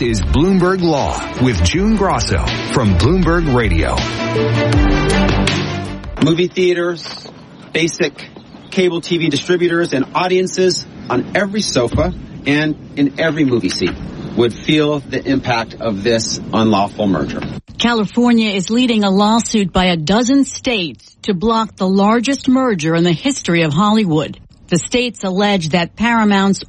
This is Bloomberg Law with June Grosso from Bloomberg Radio. Movie theaters, basic cable TV distributors, and audiences on every sofa and in every movie seat would feel the impact of this unlawful merger. California is leading a lawsuit by a dozen states to block the largest merger in the history of Hollywood. The states allege that Paramount's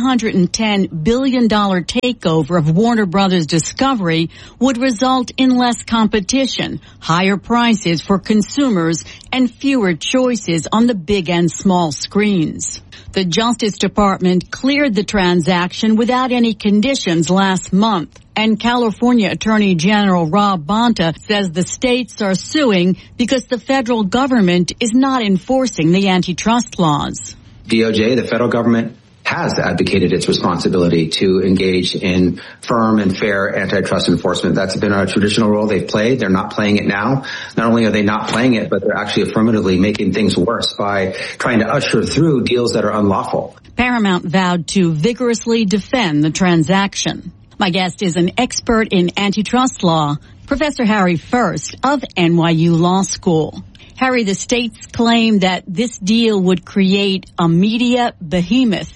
$110 billion takeover of Warner Brothers Discovery would result in less competition, higher prices for consumers, and fewer choices on the big and small screens. The Justice Department cleared the transaction without any conditions last month, and California Attorney General Rob Bonta says the states are suing because the federal government is not enforcing the antitrust laws. DOJ, the federal government, has advocated its responsibility to engage in firm and fair antitrust enforcement. That's been a traditional role they've played. They're not playing it now. Not only are they not playing it, but they're actually affirmatively making things worse by trying to usher through deals that are unlawful. Paramount vowed to vigorously defend the transaction. My guest is an expert in antitrust law, Professor Harry First of NYU Law School. Harry, the states claim that this deal would create a media behemoth.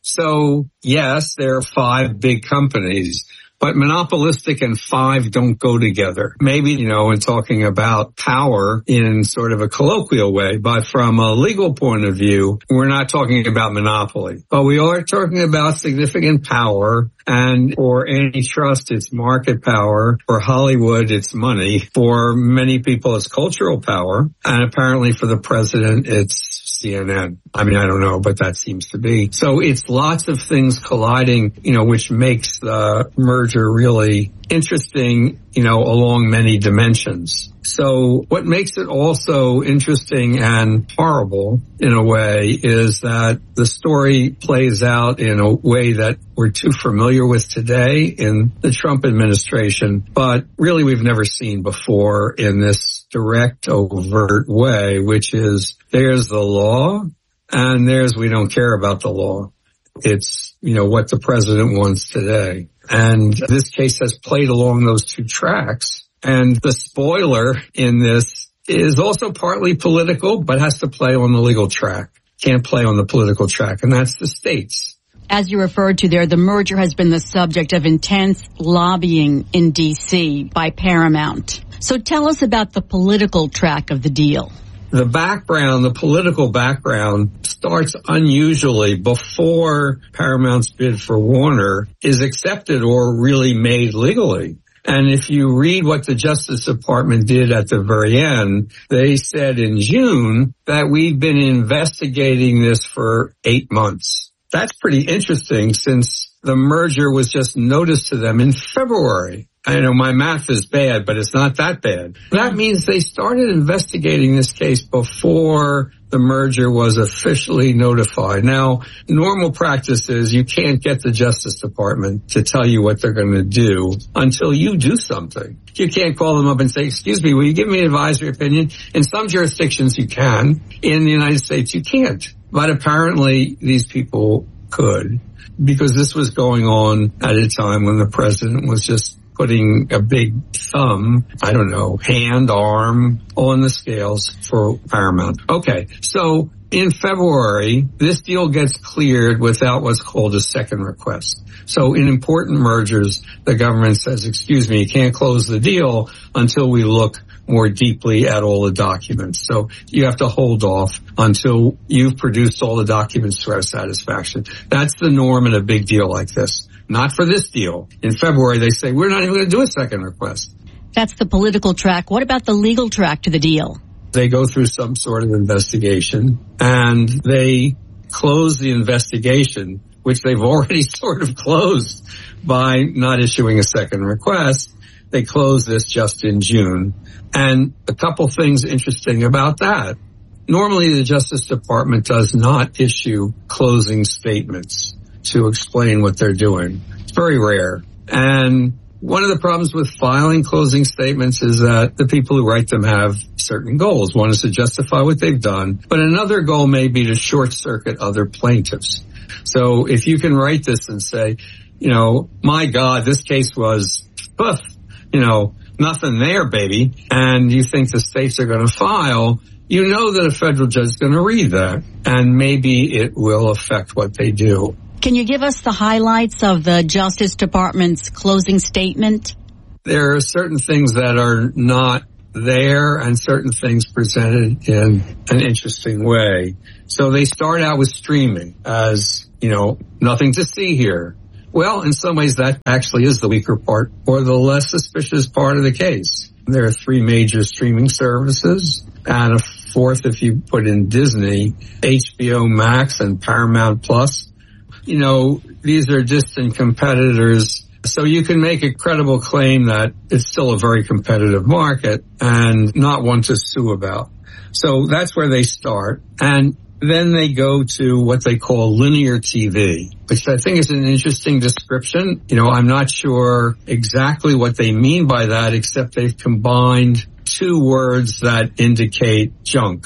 So, yes, there are 5 big companies, but monopolistic and 5 don't go together. Maybe, in talking about power in sort of a colloquial way, but from a legal point of view, we're not talking about monopoly. But we are talking about significant power, and for antitrust, it's market power. For Hollywood, it's money. For many people, it's cultural power. And apparently for the president, it's CNN. I don't know, but that seems to be. So it's lots of things colliding, which makes the merger really interesting, along many dimensions. So what makes it also interesting and horrible in a way is that the story plays out in a way that we're too familiar with today in the Trump administration, but really we've never seen before in this direct, overt way, which is there's the law and there's we don't care about the law. It's, what the president wants today. And this case has played along those 2 tracks. And the spoiler in this is also partly political, but has to play on the legal track. Can't play on the political track, and that's the states. As you referred to there, the merger has been the subject of intense lobbying in D.C. by Paramount. So tell us about the political track of the deal. The political background starts unusually before Paramount's bid for Warner is accepted or really made legally. And if you read what the Justice Department did at the very end, they said in June that we've been investigating this for 8 months. That's pretty interesting since the merger was just noticed to them in February. I know my math is bad, but it's not that bad. That means they started investigating this case before the merger was officially notified. Now, normal practice is you can't get the Justice Department to tell you what they're going to do until you do something. You can't call them up and say, excuse me, will you give me an advisory opinion? In some jurisdictions you can. In the United States you can't. But apparently these people could, because this was going on at a time when the president was just putting a big thumb, hand, arm on the scales for Paramount. Okay, so in February, this deal gets cleared without what's called a second request. So in important mergers, the government says, excuse me, you can't close the deal until we look more deeply at all the documents. So you have to hold off until you've produced all the documents to our satisfaction. That's the norm in a big deal like this. Not for this deal. In February, they say, we're not even going to do a second request. That's the political track. What about the legal track to the deal? They go through some sort of investigation, and they close the investigation, which they've already sort of closed by not issuing a second request. They closed this just in June. And a couple things interesting about that. Normally, the Justice Department does not issue closing statements to explain what they're doing. It's very rare. And one of the problems with filing closing statements is that the people who write them have certain goals. One is to justify what they've done, but another goal may be to short circuit other plaintiffs. So if you can write this and say, my God, this case was, nothing there, baby, and you think the states are going to file, that a federal judge is going to read that, and maybe it will affect what they do. Can you give us the highlights of the Justice Department's closing statement? There are certain things that are not there and certain things presented in an interesting way. So they start out with streaming as, nothing to see here. Well, in some ways that actually is the weaker part or the less suspicious part of the case. There are 3 major streaming services and a 4th if you put in Disney, HBO Max and Paramount Plus. These are distant competitors. So you can make a credible claim that it's still a very competitive market and not one to sue about. So that's where they start. And then they go to what they call linear TV, which I think is an interesting description. I'm not sure exactly what they mean by that, except they've combined 2 words that indicate junk.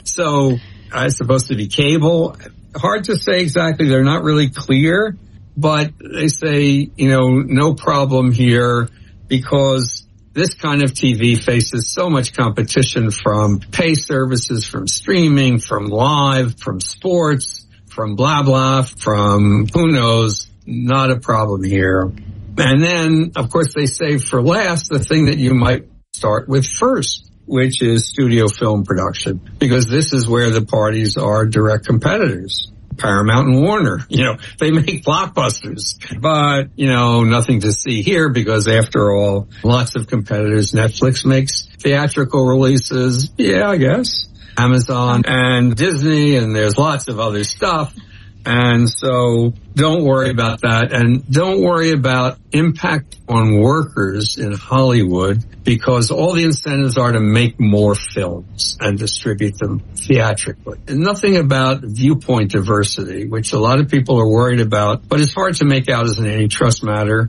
So it's supposed to be cable. Hard to say exactly. They're not really clear, but they say, no problem here because this kind of TV faces so much competition from pay services, from streaming, from live, from sports, from blah, blah, from who knows, not a problem here. And then, of course, they save for last the thing that you might start with first, which is studio film production, because this is where the parties are direct competitors. Paramount and Warner, they make blockbusters, but, nothing to see here because after all, lots of competitors. Netflix makes theatrical releases. Yeah, I guess. Amazon and Disney, and there's lots of other stuff. And so don't worry about that. And don't worry about impact on workers in Hollywood because all the incentives are to make more films and distribute them theatrically. And nothing about viewpoint diversity, which a lot of people are worried about, but it's hard to make out as an antitrust matter.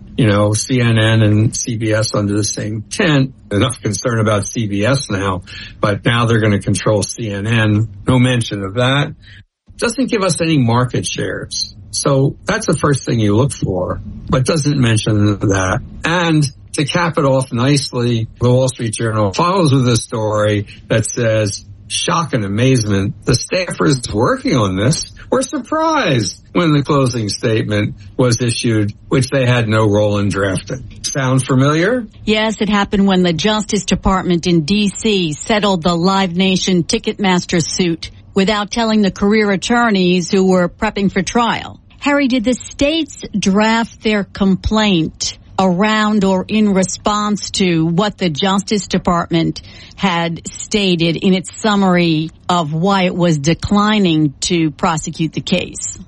CNN and CBS under the same tent. Enough concern about CBS now, but now they're going to control CNN. No mention of that. Doesn't give us any market shares. So that's the first thing you look for, but doesn't mention that. And to cap it off nicely, the Wall Street Journal follows with a story that says, shock and amazement, the staffers working on this were surprised when the closing statement was issued, which they had no role in drafting. Sound familiar? Yes, it happened when the Justice Department in D.C. settled the Live Nation Ticketmaster suit without telling the career attorneys who were prepping for trial. Harry, did the states draft their complaint around or in response to what the Justice Department had stated in its summary of why it was declining to prosecute the case?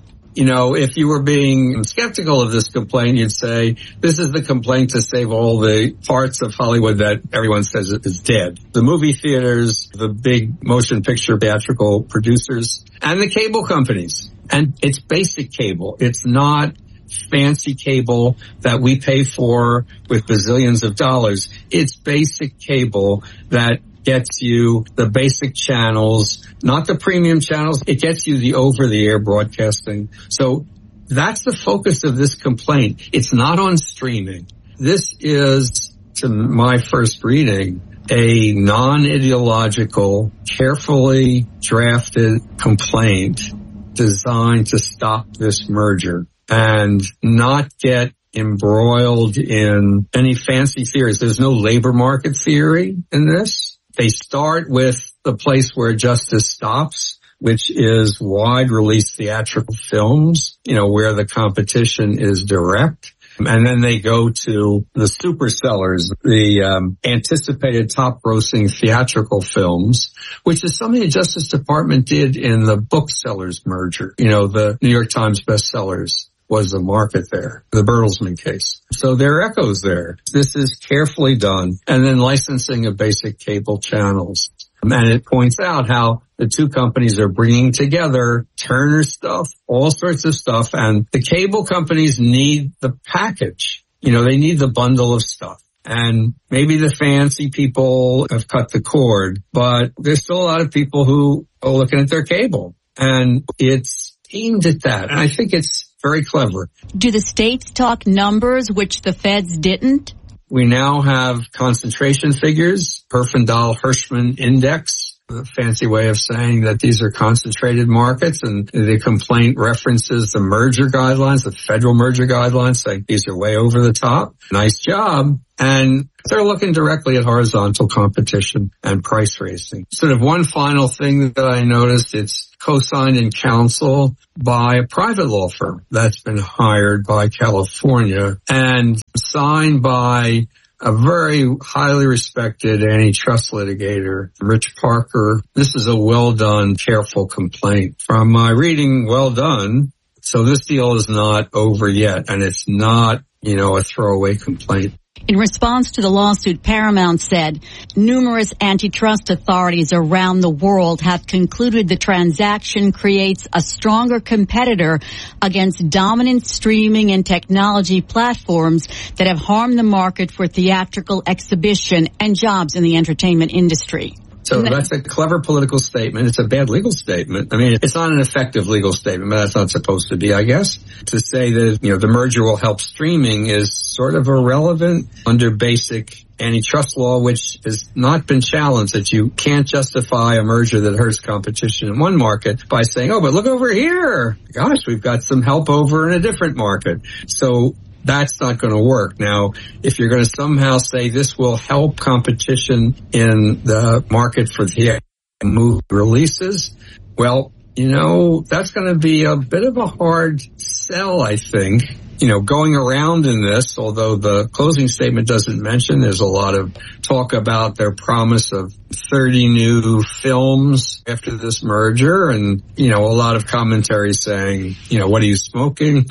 If you were being skeptical of this complaint, you'd say, this is the complaint to save all the parts of Hollywood that everyone says is dead. The movie theaters, the big motion picture theatrical producers, and the cable companies. And it's basic cable. It's not fancy cable that we pay for with bazillions of dollars. It's basic cable that gets you the basic channels, not the premium channels. It gets you the over-the-air broadcasting. So that's the focus of this complaint. It's not on streaming. This is, to my first reading, a non-ideological, carefully drafted complaint designed to stop this merger and not get embroiled in any fancy theories. There's no labor market theory in this. They start with the place where justice stops, which is wide release theatrical films, where the competition is direct. And then they go to the super sellers, the anticipated top grossing theatrical films, which is something the Justice Department did in the booksellers merger. The New York Times bestsellers was the market there, the Bertelsmann case. So there are echoes there. This is carefully done. And then licensing of basic cable channels. And it points out how the two companies are bringing together Turner stuff, all sorts of stuff. And the cable companies need the package. They need the bundle of stuff. And maybe the fancy people have cut the cord, but there's still a lot of people who are looking at their cable. And it's aimed at that. And I think it's very clever. Do the states talk numbers which the feds didn't? We now have concentration figures, Herfindahl-Hirschman Index, a fancy way of saying that these are concentrated markets, and the complaint references the merger guidelines, the federal merger guidelines, saying these are way over the top. Nice job. And they're looking directly at horizontal competition and price racing. Sort of one final thing that I noticed, it's co-signed in counsel by a private law firm that's been hired by California and signed by a very highly respected antitrust litigator, Rich Parker. This is a well done, careful complaint. From my reading, well done. So this deal is not over yet, and it's not, a throwaway complaint. In response to the lawsuit, Paramount said numerous antitrust authorities around the world have concluded the transaction creates a stronger competitor against dominant streaming and technology platforms that have harmed the market for theatrical exhibition and jobs in the entertainment industry. So that's a clever political statement. It's a bad legal statement. I mean, it's not an effective legal statement, but that's not supposed to be, I guess. To say that, the merger will help streaming is sort of irrelevant under basic antitrust law, which has not been challenged, that you can't justify a merger that hurts competition in one market by saying, oh, but look over here. Gosh, we've got some help over in a different market. So that's not going to work. Now, if you're going to somehow say this will help competition in the market for the movie releases, well, that's going to be a bit of a hard sell, I think. Going around in this, although the closing statement doesn't mention, there's a lot of talk about their promise of 30 new films after this merger, and, a lot of commentary saying, what are you smoking?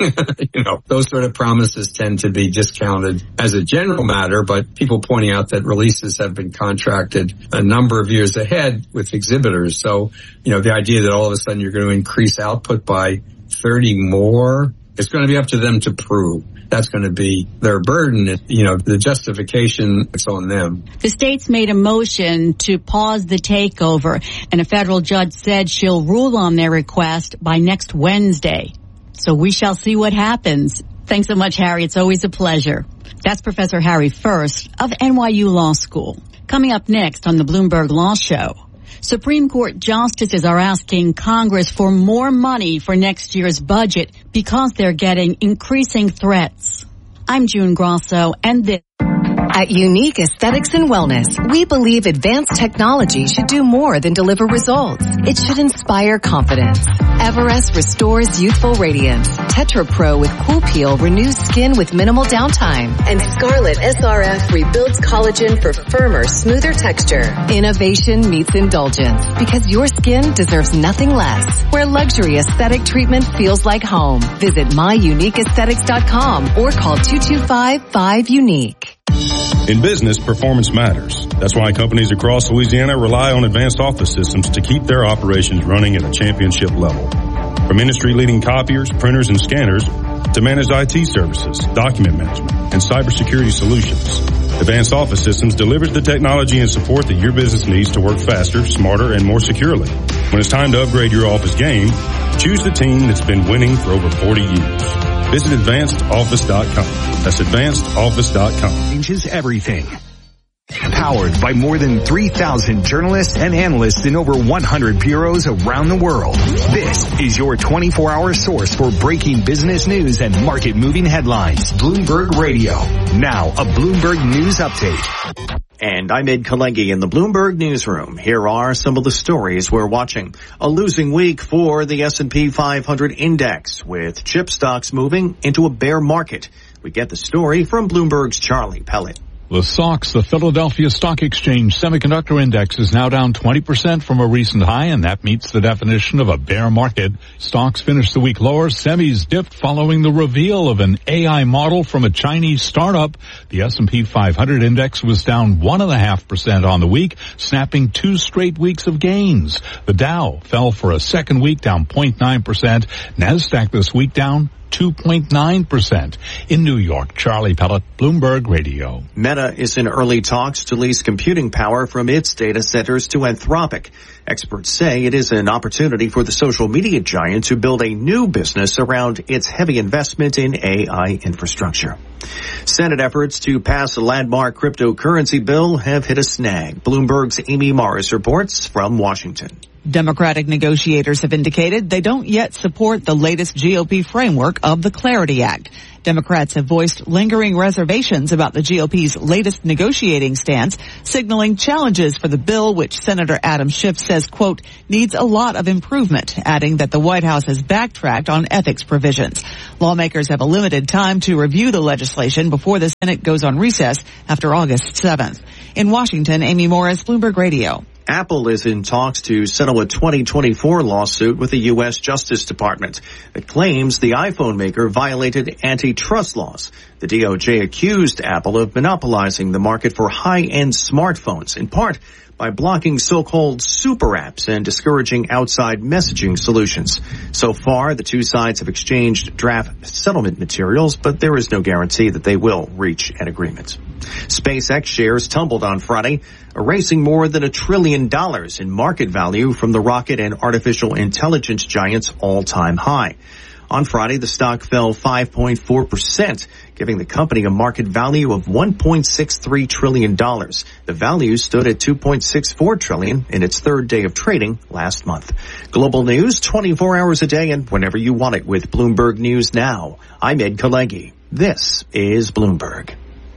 Those sort of promises tend to be discounted as a general matter, but people pointing out that releases have been contracted a number of years ahead with exhibitors. So, the idea that all of a sudden you're going to increase output by 30 more, it's going to be up to them to prove. That's going to be their burden. The justification, it's on them. The states made a motion to pause the takeover, and a federal judge said she'll rule on their request by next Wednesday. So we shall see what happens. Thanks so much, Harry. It's always a pleasure. That's Professor Harry First of NYU Law School. Coming up next on the Bloomberg Law Show, Supreme Court justices are asking Congress for more money for next year's budget because they're getting increasing threats. I'm June Grosso, and this. At Unique Aesthetics and Wellness, we believe advanced technology should do more than deliver results. It should inspire confidence. Everest restores youthful radiance. Tetra Pro with Cool Peel renews skin with minimal downtime. And Scarlet SRF rebuilds collagen for firmer, smoother texture. Innovation meets indulgence because your skin deserves nothing less. Where luxury aesthetic treatment feels like home. Visit myuniqueaesthetics.com or call 225-5UNIQUE. In business, performance matters. That's why companies across Louisiana rely on Advanced Office Systems to keep their operations running at a championship level. From industry-leading copiers, printers, and scanners to managed IT services, document management, and cybersecurity solutions, Advanced Office Systems delivers the technology and support that your business needs to work faster, smarter, and more securely. When it's time to upgrade your office game, choose the team that's been winning for over 40 years. Visit AdvancedOffice.com. That's AdvancedOffice.com. Changes everything. Powered by more than 3,000 journalists and analysts in over 100 bureaus around the world. This is your 24-hour source for breaking business news and market-moving headlines. Bloomberg Radio. Now, a Bloomberg News Update. And I'm Ed Kalengi in the Bloomberg Newsroom. Here are some of the stories we're watching. A losing week for the S&P 500 index, with chip stocks moving into a bear market. We get the story from Bloomberg's Charlie Pellet. The SOX, the Philadelphia Stock Exchange Semiconductor Index, is now down 20% from a recent high, and that meets the definition of a bear market. Stocks finished the week lower. Semis dipped following the reveal of an AI model from a Chinese startup. The S&P 500 Index was down 1.5% on the week, snapping 2 straight weeks of gains. The Dow fell for a second week, down 0.9%. NASDAQ this week down 2.9%. In New York, Charlie Pellet, Bloomberg Radio. Meta is in early talks to lease computing power from its data centers to Anthropic. Experts say it is an opportunity for the social media giant to build a new business around its heavy investment in AI infrastructure. Senate efforts to pass a landmark cryptocurrency bill have hit a snag. Bloomberg's Amy Morris reports from Washington. Democratic negotiators have indicated they don't yet support the latest GOP framework of the Clarity Act. Democrats have voiced lingering reservations about the GOP's latest negotiating stance, signaling challenges for the bill, which Senator Adam Schiff says, quote, needs a lot of improvement, adding that the White House has backtracked on ethics provisions. Lawmakers have a limited time to review the legislation before the Senate goes on recess after August 7th. In Washington, Amy Morris, Bloomberg Radio. Apple is in talks to settle a 2024 lawsuit with the U.S. Justice Department that claims the iPhone maker violated antitrust laws. The DOJ accused Apple of monopolizing the market for high-end smartphones, in part by blocking so-called super apps and discouraging outside messaging solutions. So far, the two sides have exchanged draft settlement materials, but there is no guarantee that they will reach an agreement. SpaceX shares tumbled on Friday, erasing more than $1 trillion in market value from the rocket and artificial intelligence giant's all-time high. On Friday, the stock fell 5.4%, giving the company a market value of $1.63 trillion. The value stood at $2.64 trillion in its third day of trading last month. Global news 24 hours a day and whenever you want it with Bloomberg News Now. I'm Ed Kalegi. This is Bloomberg.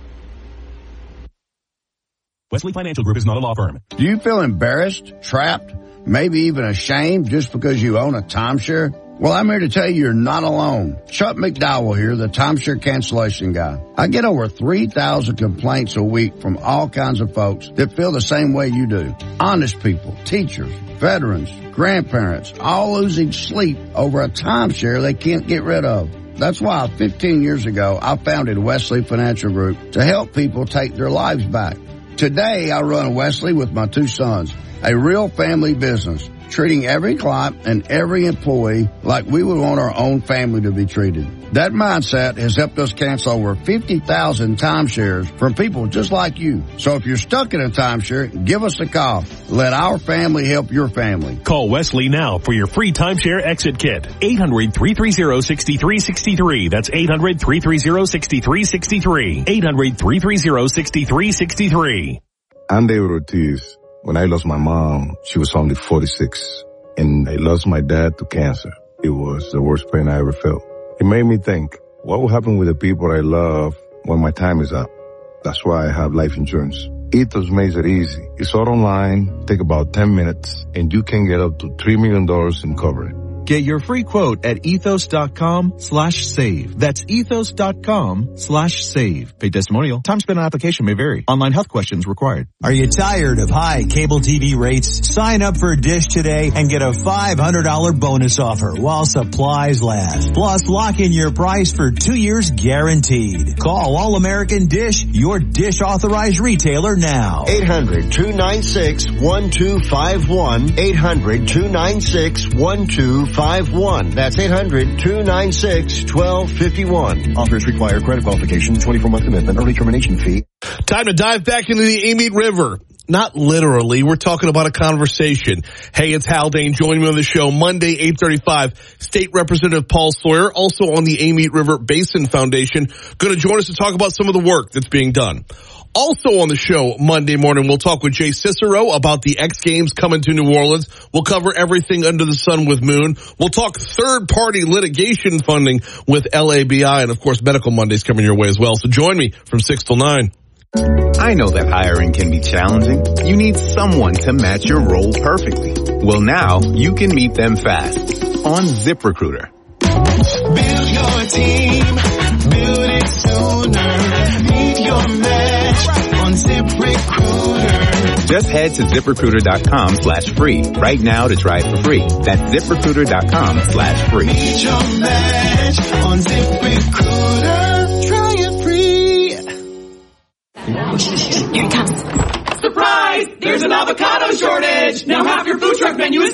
Wesley Financial Group is not a law firm. Do you feel embarrassed, trapped, maybe even ashamed just because you own a timeshare? Well, I'm here to tell you you're not alone. Chuck McDowell here, the timeshare cancellation guy. I get over 3,000 complaints a week from all kinds of folks that feel the same way you do. Honest people, teachers, veterans, grandparents, all losing sleep over a timeshare they can't get rid of. That's why 15 years ago, I founded Wesley Financial Group to help people take their lives back. Today, I run Wesley with my two sons, a real family business, treating every client and every employee like we would want our own family to be treated. That mindset has helped us cancel over 50,000 timeshares from people just like you. So if you're stuck in a timeshare, give us a call. Let our family help your family. Call Wesley now for your free timeshare exit kit. 800-330-6363. That's 800-330-6363. 800-330-6363. I'm David Ortiz. When I lost my mom, she was only 46, and I lost my dad to cancer. It was the worst pain I ever felt. It made me think, what will happen with the people I love when my time is up? That's why I have life insurance. Ethos makes it easy. It's all online, take about 10 minutes, and you can get up to $3 million in coverage. Get your free quote at ethos.com/save. That's ethos.com/save. Paid testimonial. Time spent on application may vary. Online health questions required. Are you tired of high cable TV rates? Sign up for Dish today and get a $500 bonus offer while supplies last. Plus, lock in your price for 2 years guaranteed. Call All American Dish, your Dish authorized retailer now. 800-296-1251. 800-296-1251. That's 800-296-1251. Offers require credit qualification, 24-month commitment, early termination fee. Time to dive back into the Amite River. Not literally. We're talking about a conversation. Hey, it's Haldane. Joining me on the show Monday, 8:35. State Representative Paul Sawyer, also on the Amite River Basin Foundation, going to join us to talk about some of the work that's being done. Also on the show Monday morning, we'll talk with Jay Cicero about the X Games coming to New Orleans. We'll cover everything under the sun with Moon. We'll talk third-party litigation funding with LABI, and of course, Medical Mondays coming your way as well. So join me from 6 till 9. I know that hiring can be challenging. You need someone to match your role perfectly. Well, now you can meet them fast on ZipRecruiter. Build your team, build it sooner. Meet your match on ZipRecruiter. Just head to ZipRecruiter.com/free right now to try it for free. That's ZipRecruiter.com/free. Meet your match on ZipRecruiter. Try it free. Here it comes. Surprise! There's an avocado shortage! Now half your food truck menu is costing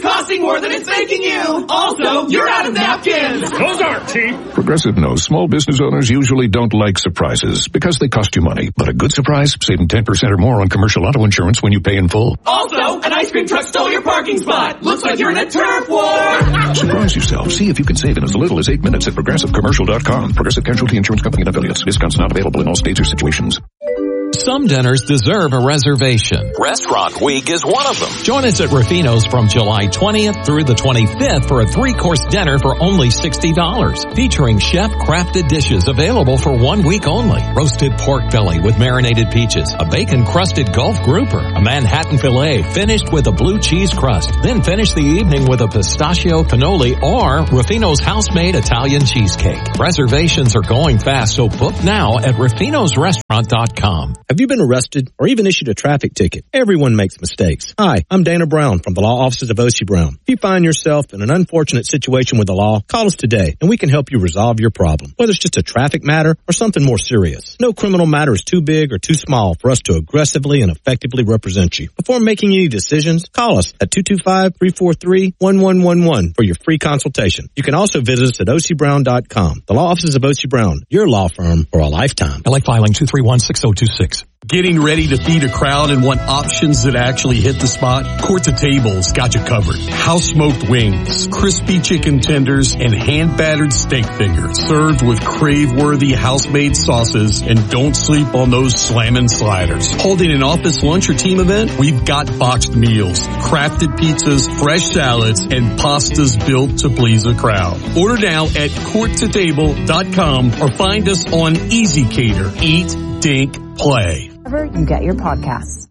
more than it's making you. Also, you're out of napkins. Those aren't cheap. Progressive knows small business owners usually don't like surprises because they cost you money. But a good surprise, saving 10% or more on commercial auto insurance when you pay in full. Also, an ice cream truck stole your parking spot. Looks like you're in a turf war. Surprise yourself. See if you can save in as little as 8 minutes at ProgressiveCommercial.com. Progressive Casualty Insurance Company and affiliates. Discounts not available in all states or situations. Some dinners deserve a reservation. Restaurant Week is one of them. Join us at Ruffino's from July 20th through the 25th for a 3-course dinner for only $60. Featuring chef-crafted dishes available for 1 week only. Roasted pork belly with marinated peaches, a bacon-crusted Gulf grouper, a Manhattan filet finished with a blue cheese crust. Then finish the evening with a pistachio cannoli or Ruffino's house-made Italian cheesecake. Reservations are going fast, so book now at ruffinosrestaurant.com. Have you been arrested or even issued a traffic ticket? Everyone makes mistakes. Hi, I'm Dana Brown from the law offices of O.C. Brown. If you find yourself in an unfortunate situation with the law, call us today and we can help you resolve your problem, whether it's just a traffic matter or something more serious. No criminal matter is too big or too small for us to aggressively and effectively represent you. Before making any decisions, call us at 225-343-1111 for your free consultation. You can also visit us at ocbrown.com. The law offices of O.C. Brown, your law firm for a lifetime. LA filing 231-6026. Getting ready to feed a crowd and want options that actually hit the spot? Court to Table's got you covered. House-smoked wings, crispy chicken tenders, and hand-battered steak fingers. Served with crave-worthy house-made sauces, and don't sleep on those slammin' sliders. Holding an office lunch or team event? We've got boxed meals, crafted pizzas, fresh salads, and pastas built to please a crowd. Order now at courttotable.com or find us on Easy Cater. Eat, Dink, Play. Wherever you get your podcasts.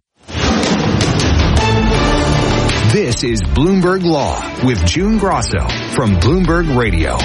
This is Bloomberg Law with June Grosso from Bloomberg Radio.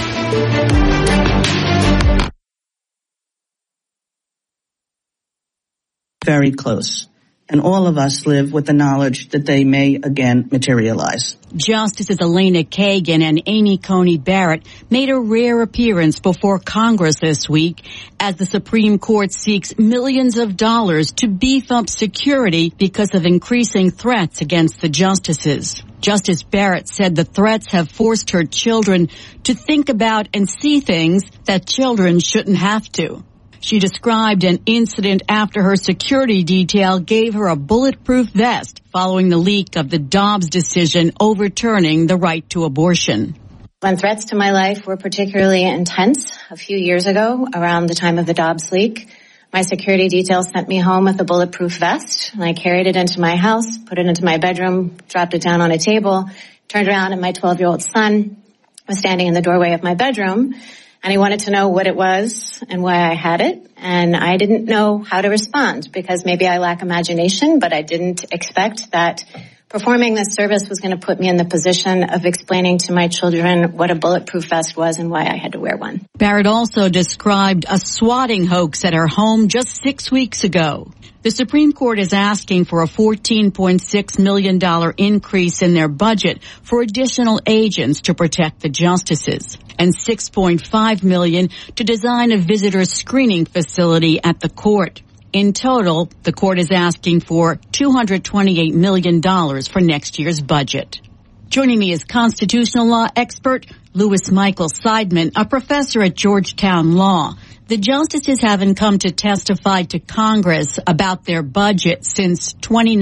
Very close. And all of us live with the knowledge that they may again materialize. Justices Elena Kagan and Amy Coney Barrett made a rare appearance before Congress this week as the Supreme Court seeks millions of dollars to beef up security because of increasing threats against the justices. Justice Barrett said the threats have forced her children to think about and see things that children shouldn't have to. She described an incident after her security detail gave her a bulletproof vest following the leak of the Dobbs decision overturning the right to abortion. When threats to my life were particularly intense a few years ago, around the time of the Dobbs leak, my security detail sent me home with a bulletproof vest, and I carried it into my house, put it into my bedroom, dropped it down on a table, turned around, and my 12-year-old son was standing in the doorway of my bedroom. And he wanted to know what it was and why I had it. And I didn't know how to respond because maybe I lack imagination, but I didn't expect that performing this service was going to put me in the position of explaining to my children what a bulletproof vest was and why I had to wear one. Barrett also described a swatting hoax at her home just 6 weeks ago. The Supreme Court is asking for a $14.6 million increase in their budget for additional agents to protect the justices and $6.5 million to design a visitor screening facility at the court. In total, the court is asking for $228 million for next year's budget. Joining me is constitutional law expert Louis Michael Seidman, a professor at Georgetown Law. The justices haven't come to testify to Congress about their budget since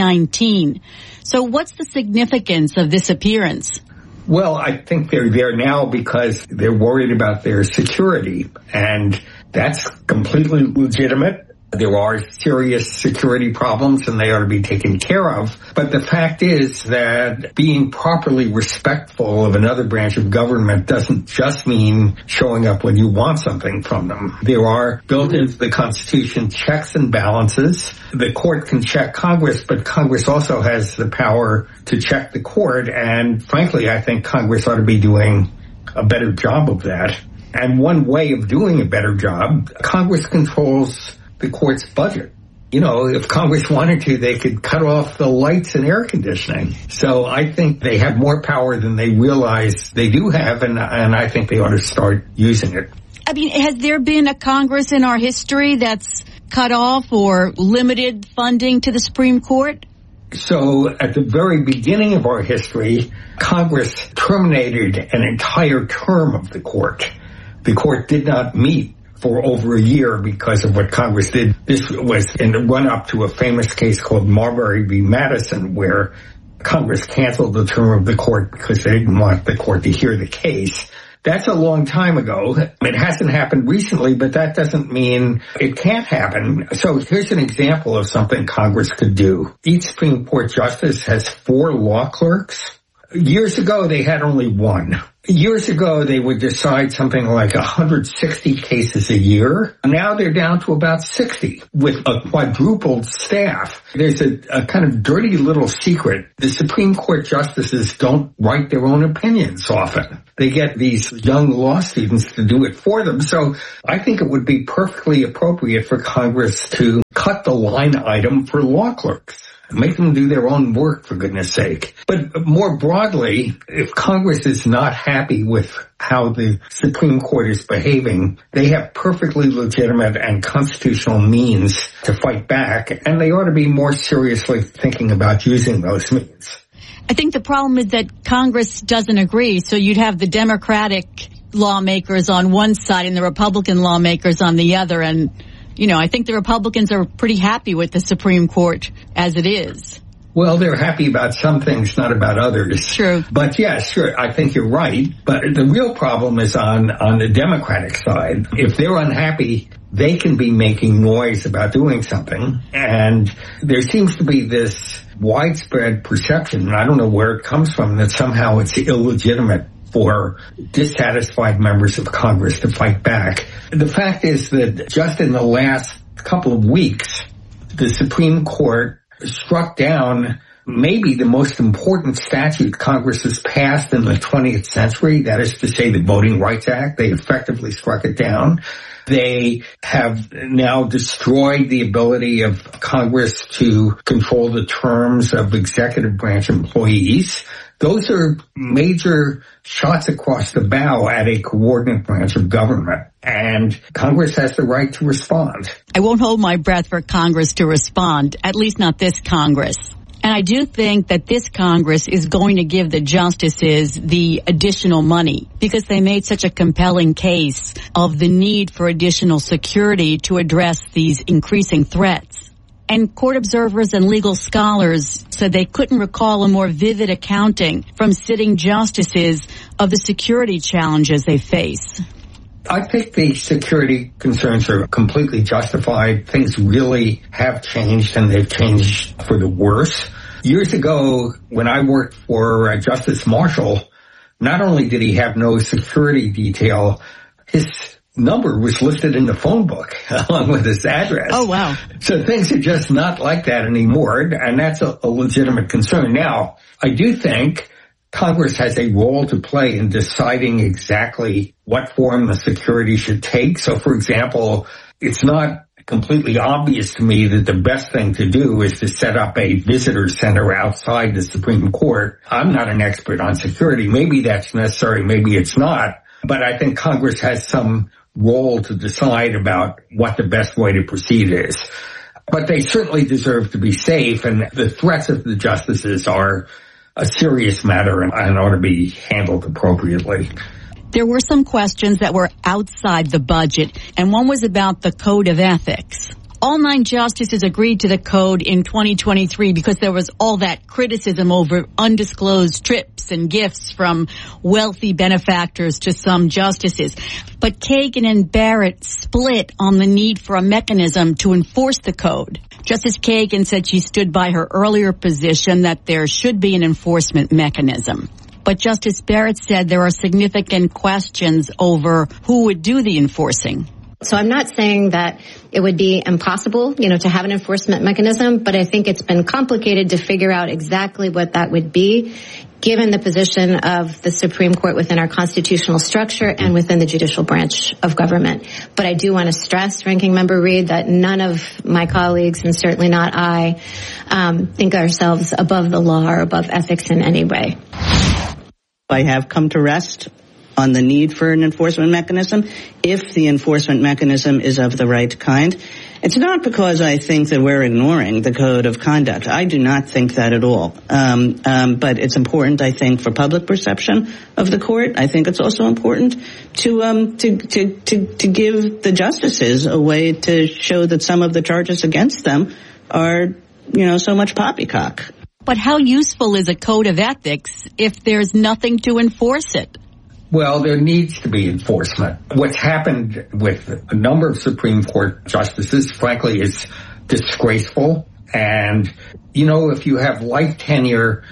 2019. So what's the significance of this appearance? Well, I think they're there now because they're worried about their security, and that's completely legitimate. There are serious security problems and they ought to be taken care of. But the fact is that being properly respectful of another branch of government doesn't just mean showing up when you want something from them. There are built into the Constitution checks and balances. The court can check Congress, but Congress also has the power to check the court. And frankly, I think Congress ought to be doing a better job of that. And one way of doing a better job, Congress controls the court's budget. You know, if Congress wanted to, they could cut off the lights and air conditioning. So I think they have more power than they realize they do have, and I think they ought to start using it. I mean, has there been a Congress in our history that's cut off or limited funding to the Supreme Court? So at the very beginning of our history, Congress terminated an entire term of the court. The court did not meet for over a year because of what Congress did. This was in the run-up to a famous case called Marbury v. Madison, where Congress canceled the term of the court because they didn't want the court to hear the case. That's a long time ago. It hasn't happened recently, but that doesn't mean it can't happen. So here's an example of something Congress could do. Each Supreme Court justice has 4 law clerks. Years ago, they had only 1. Years ago, they would decide something like 160 cases a year. Now they're down to about 60 with a quadrupled staff. There's a kind of dirty little secret. The Supreme Court justices don't write their own opinions often. They get these young law students to do it for them. So I think it would be perfectly appropriate for Congress to cut the line item for law clerks. Make them do their own work, for goodness sake. But more broadly, if Congress is not happy with how the Supreme Court is behaving, they have perfectly legitimate and constitutional means to fight back, and they ought to be more seriously thinking about using those means. I think the problem is that Congress doesn't agree, so you'd have the Democratic lawmakers on one side and the Republican lawmakers on the other, and I think the Republicans are pretty happy with the Supreme Court as it is. Well, they're happy about some things, not about others. True. But yeah, sure, I think you're right. But the real problem is on the Democratic side. If they're unhappy, they can be making noise about doing something. And there seems to be this widespread perception, and I don't know where it comes from, that somehow it's illegitimate for dissatisfied members of Congress to fight back. The fact is that just in the last couple of weeks, the Supreme Court struck down maybe the most important statute Congress has passed in the 20th century. That is to say, the Voting Rights Act. They effectively struck it down. They have now destroyed the ability of Congress to control the terms of executive branch employees. Those are major shots across the bow at a coordinate branch of government, and Congress has the right to respond. I won't hold my breath for Congress to respond, at least not this Congress. And I do think that this Congress is going to give the justices the additional money because they made such a compelling case of the need for additional security to address these increasing threats. And court observers and legal scholars said they couldn't recall a more vivid accounting from sitting justices of the security challenges they face. I think the security concerns are completely justified. Things really have changed, and they've changed for the worse. Years ago, when I worked for Justice Marshall, not only did he have no security detail, his number was listed in the phone book along with his address. Oh, wow. So things are just not like that anymore, and that's a legitimate concern. Now, I do think Congress has a role to play in deciding exactly what form the security should take. So, for example, it's not completely obvious to me that the best thing to do is to set up a visitor center outside the Supreme Court. I'm not an expert on security. Maybe that's necessary, maybe it's not. But I think Congress has some role to decide about what the best way to proceed is. But they certainly deserve to be safe, and the threats of the justices are a serious matter and ought to be handled appropriately. There were some questions that were outside the budget, and one was about the Code of Ethics. All 9 justices agreed to the code in 2023 because there was all that criticism over undisclosed trips and gifts from wealthy benefactors to some justices. But Kagan and Barrett split on the need for a mechanism to enforce the code. Justice Kagan said she stood by her earlier position that there should be an enforcement mechanism. But Justice Barrett said there are significant questions over who would do the enforcing. So I'm not saying that it would be impossible, to have an enforcement mechanism, but I think it's been complicated to figure out exactly what that would be, given the position of the Supreme Court within our constitutional structure and within the judicial branch of government. But I do want to stress, Ranking Member Reed, that none of my colleagues, and certainly not I, think ourselves above the law or above ethics in any way. I have come to rest on the need for an enforcement mechanism if the enforcement mechanism is of the right kind. It's not because I think that we're ignoring the code of conduct. I do not think that at all. But it's important, I think, for public perception of the court. I think it's also important to give the justices a way to show that some of the charges against them are, so much poppycock. But how useful is a code of ethics if there's nothing to enforce it? Well, there needs to be enforcement. What's happened with a number of Supreme Court justices, frankly, is disgraceful. And, if you have life tenure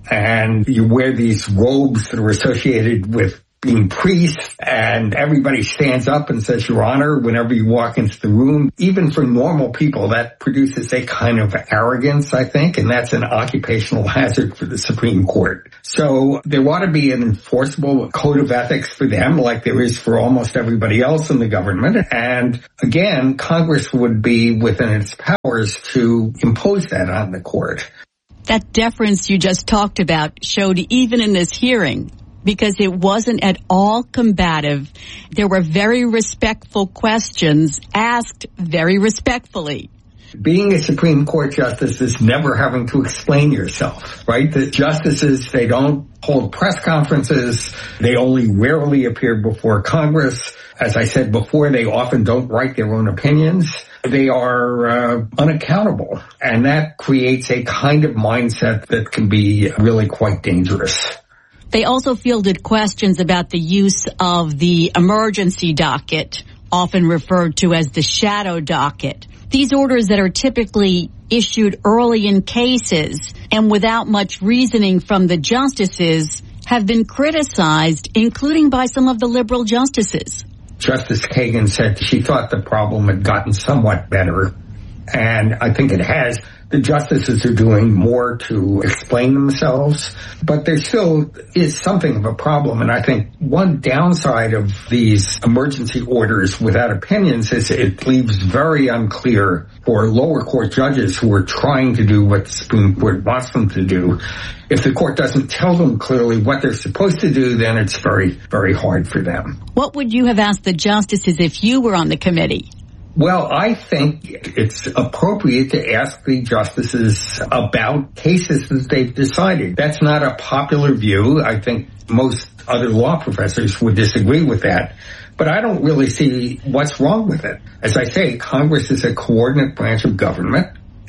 and you wear these robes that are associated with being priests and everybody stands up and says, Your Honor, whenever you walk into the room, even for normal people, that produces a kind of arrogance, I think, and that's an occupational hazard for the Supreme Court. So there ought to be an enforceable code of ethics for them like there is for almost everybody else in the government. And again, Congress would be within its powers to impose that on the court. That deference you just talked about showed even in this hearing, because it wasn't at all combative. There were very respectful questions asked very respectfully. Being a Supreme Court justice is never having to explain yourself, right? The justices, they don't hold press conferences. They only rarely appear before Congress. As I said before, they often don't write their own opinions. They are unaccountable. And that creates a kind of mindset that can be really quite dangerous. They also fielded questions about the use of the emergency docket, often referred to as the shadow docket. These orders that are typically issued early in cases and without much reasoning from the justices have been criticized, including by some of the liberal justices. Justice Kagan said she thought the problem had gotten somewhat better, and I think it has. The justices are doing more to explain themselves, but there still is something of a problem. And I think one downside of these emergency orders without opinions is it leaves very unclear for lower court judges who are trying to do what the Supreme Court wants them to do. If the court doesn't tell them clearly what they're supposed to do, then it's very, very hard for them. What would you have asked the justices if you were on the committee? Well, I think it's appropriate to ask the justices about cases that they've decided. That's not a popular view. I think most other law professors would disagree with that. But I don't really see what's wrong with it. As I say, Congress is a coordinate branch of government,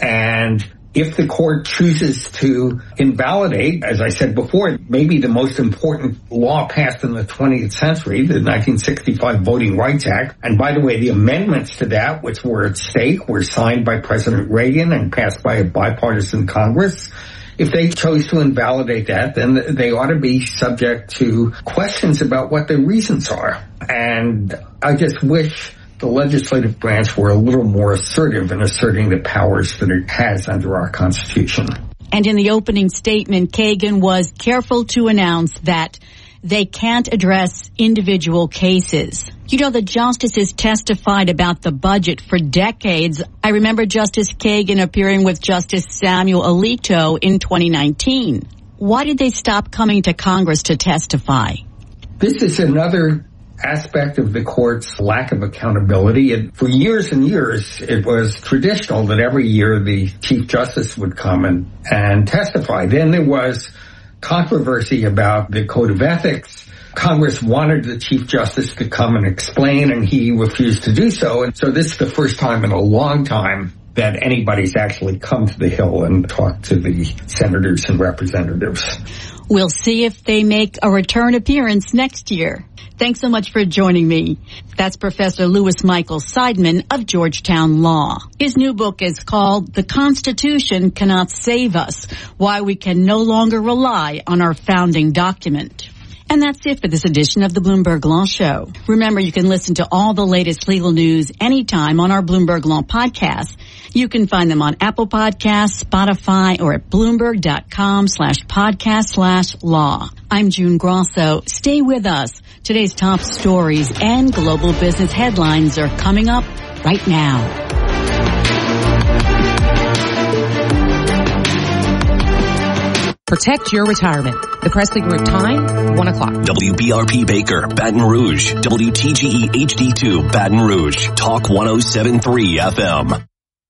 and if the court chooses to invalidate, as I said before, maybe the most important law passed in the 20th century, the 1965 Voting Rights Act, and by the way, the amendments to that, which were at stake, were signed by President Reagan and passed by a bipartisan Congress. If they chose to invalidate that, then they ought to be subject to questions about what the reasons are. And I just wish the legislative branch were a little more assertive in asserting the powers that it has under our Constitution. And in the opening statement, Kagan was careful to announce that they can't address individual cases. The justices testified about the budget for decades. I remember Justice Kagan appearing with Justice Samuel Alito in 2019. Why did they stop coming to Congress to testify? This is another aspect of the court's lack of accountability. And for years and years, it was traditional that every year the Chief Justice would come and testify. Then there was controversy about the Code of Ethics. Congress wanted the Chief Justice to come and explain, and he refused to do so. And so this is the first time in a long time that anybody's actually come to the Hill and talked to the senators and representatives. We'll see if they make a return appearance next year. Thanks so much for joining me. That's Professor Louis Michael Seidman of Georgetown Law. His new book is called The Constitution Cannot Save Us: Why We Can No Longer Rely on Our Founding Document. And that's it for this edition of the Bloomberg Law Show. Remember, you can listen to all the latest legal news anytime on our Bloomberg Law podcast. You can find them on Apple Podcasts, Spotify, or at Bloomberg.com/podcast/law. I'm June Grosso. Stay with us. Today's top stories and global business headlines are coming up right now. Protect your retirement. The Presley Group time, 1 o'clock. WBRP Baker, Baton Rouge. WTGE HD2, Baton Rouge. Talk 107.3 FM.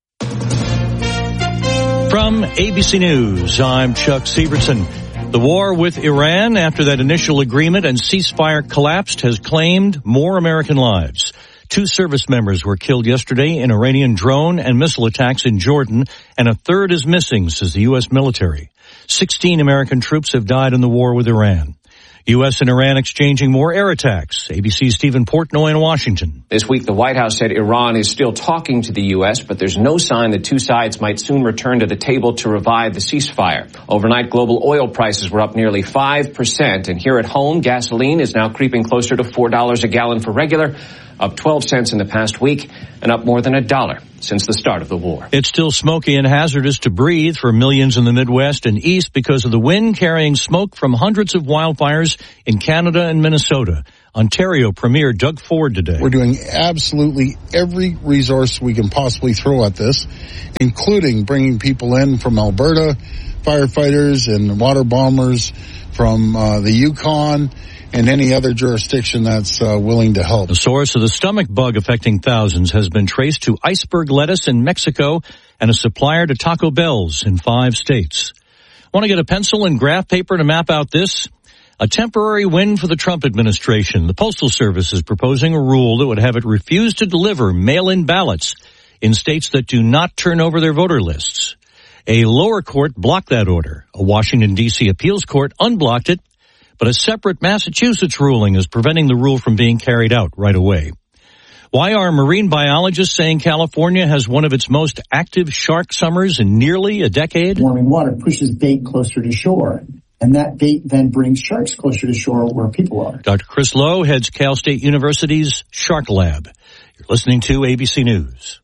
From ABC News, I'm Chuck Sievertson. The war with Iran after that initial agreement and ceasefire collapsed has claimed more American lives. 2 service members were killed yesterday in Iranian drone and missile attacks in Jordan, and a third is missing, says the U.S. military. 16 American troops have died in the war with Iran. U.S. and Iran exchanging more air attacks. ABC's Stephen Portnoy in Washington. This week, the White House said Iran is still talking to the U.S., but there's no sign the two sides might soon return to the table to revive the ceasefire. Overnight, global oil prices were up nearly 5%, and here at home, gasoline is now creeping closer to $4 a gallon for regular, up 12 cents in the past week, and up more than $1 since the start of the war. It's still smoky and hazardous to breathe for millions in the Midwest and East because of the wind carrying smoke from hundreds of wildfires in Canada and Minnesota. Ontario Premier Doug Ford today. We're doing absolutely every resource we can possibly throw at this, including bringing people in from Alberta, firefighters and water bombers from the Yukon, and any other jurisdiction that's willing to help. The source of the stomach bug affecting thousands has been traced to iceberg lettuce in Mexico and a supplier to Taco Bell's in 5 states. Want to get a pencil and graph paper to map out this? A temporary win for the Trump administration. The Postal Service is proposing a rule that would have it refuse to deliver mail-in ballots in states that do not turn over their voter lists. A lower court blocked that order. A Washington, D.C. appeals court unblocked it, but a separate Massachusetts ruling is preventing the rule from being carried out right away. Why are marine biologists saying California has one of its most active shark summers in nearly a decade? Warming water pushes bait closer to shore, and that bait then brings sharks closer to shore where people are. Dr. Chris Lowe heads Cal State University's Shark Lab. You're listening to ABC News.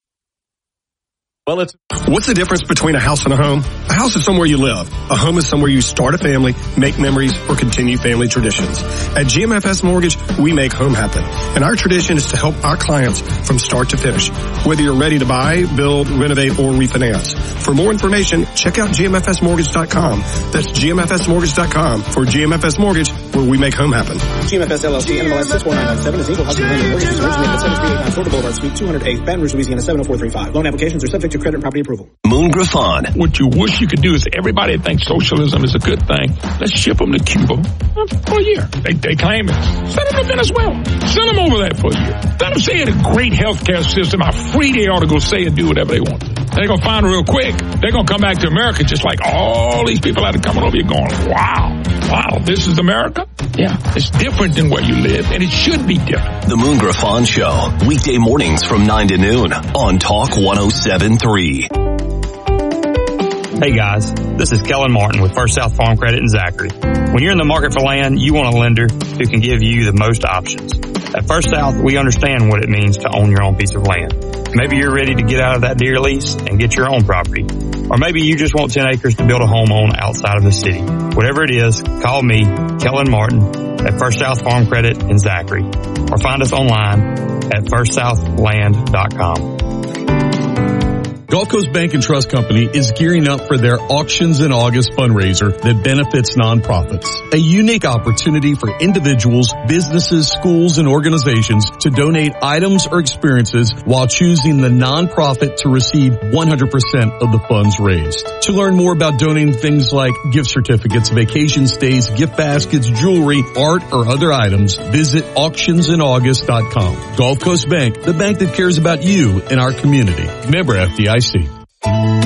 Well, what's the difference between a house and a home? A house is somewhere you live. A home is somewhere you start a family, make memories, or continue family traditions. At GMFS Mortgage, we make home happen. And our tradition is to help our clients from start to finish, whether you're ready to buy, build, renovate, or refinance. For more information, check out GMFSmortgage.com. That's GMFSmortgage.com for GMFS Mortgage, where we make home happen. GMFS LLC, NMLS 64997 is equal housing lender. Mortgages originated at 7389 Florida Boulevard, Suite 208, Baton Rouge, Louisiana 70435. Loan applications are subject to credit and property approval. Moon Griffon. What you wish you could do is everybody thinks socialism is a good thing. Let's ship them to Cuba for a year. They claim it. Send them to Venezuela. Send them over there for a year. Let them say it's a great healthcare system, how free they ought to go say and do whatever they want. They're going to find real quick. They're going to come back to America just like all these people that are coming over here going, wow, this is America? Yeah, it's different than where you live, and it should be different. The Moon Griffon Show, weekday mornings from 9 to noon on Talk 107.3. Hey guys, this is Kellen Martin with First South Farm Credit in Zachary. When you're in the market for land, you want a lender who can give you the most options. At First South, we understand what it means to own your own piece of land. Maybe you're ready to get out of that deer lease and get your own property. Or maybe you just want 10 acres to build a home on outside of the city. Whatever it is, call me, Kellen Martin, at First South Farm Credit in Zachary. Or find us online at firstsouthland.com. Gulf Coast Bank and Trust Company is gearing up for their Auctions in August fundraiser that benefits nonprofits. A unique opportunity for individuals, businesses, schools, and organizations to donate items or experiences while choosing the nonprofit to receive 100% of the funds raised. To learn more about donating things like gift certificates, vacation stays, gift baskets, jewelry, art, or other items, visit auctionsinAugust.com. Gulf Coast Bank, the bank that cares about you and our community. Member FDIC.